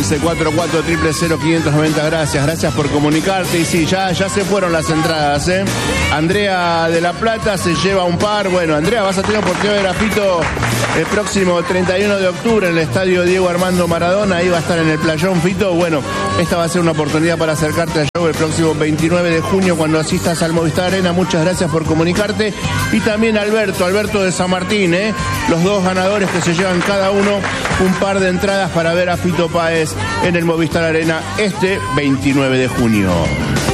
11 44 000 590. Gracias por comunicarte. Y sí, ya se fueron las entradas, ¿eh? Andrea de La Plata se lleva un par. Bueno, Andrea, vas a tener oportunidad de ver a Fito el próximo 31 de octubre en el estadio Diego Armando Maradona. Ahí va a estar en el playón Fito. Bueno, esta va a ser una oportunidad para acercarte al show el próximo 29 de junio cuando asistas al Movistar Arena. Muchas gracias por comunicarte. Y también Alberto de San Martín, ¿eh? Los dos ganadores que se llevan cada uno un par de entradas para ver a Fito Páez en el Movistar Arena este 29 de junio.